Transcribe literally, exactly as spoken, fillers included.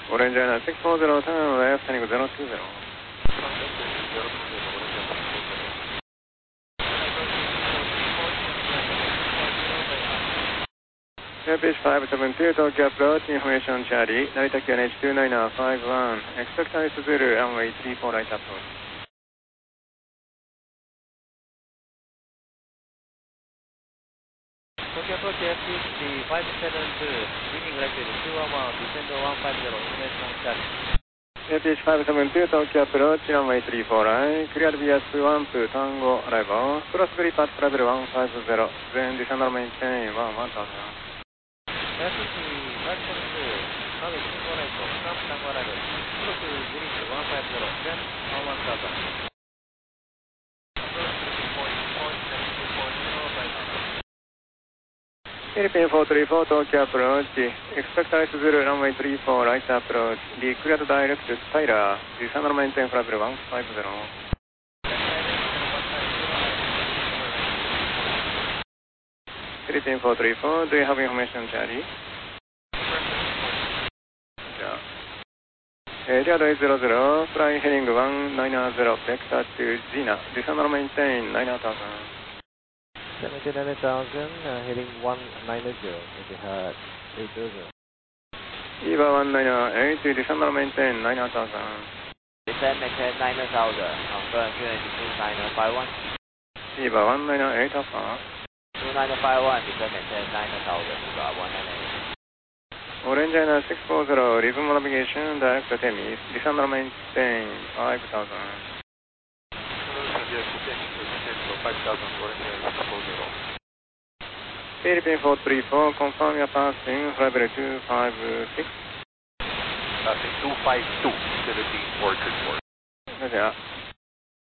Orange Airline six four zero, turn left, heading zero two zero. Airpage five seven two, Tokyo approach, information Charlie, Narita Q N H two nine five one, expect ice Zulu, runway three four right approach. Tokyo approach F T C five seven two, reading latitude two one one, descend one five zero, information Charlie. Airpage five seven two, Tokyo approach, runway three four right, clear via one two, Tango arrival, cross grip at travel one five zero, then descend or maintain one one thousand. F T C five seven two, runway three four right, stop Tango arrival, cross grip one five zero, then one one thousand. Approach three point point seven two four zero right. Philippine four three four, Tokyo approach, expect ice Zulu, runway three four right approach, be cleared direct to Tyler, descend or maintain travel one five zero. Philippine four three four, do you have information, Charlie? Yeah. Area zero zero, flying heading one nine zero, vector to Gina, descend or maintain nine thousand. seventy nine thousand, uh, heading one nine zero, Etihad eight zero zero. EVA one nine eight, descend or maintain nine thousand. Descend maintain nine thousand, confirm Q N H two nine five one. EVA one nine eight alpha. two nine five one, descend maintain nine thousand, EVA one nine eight. Orange Airline six four zero, resume navigation, direct to Temis, descend or maintain five thousand. five thousand, Orange Airline six four zero. Philippine four three four, confirm your passing, flight two five six. Passing two five two, Philippine four three four. Yeah.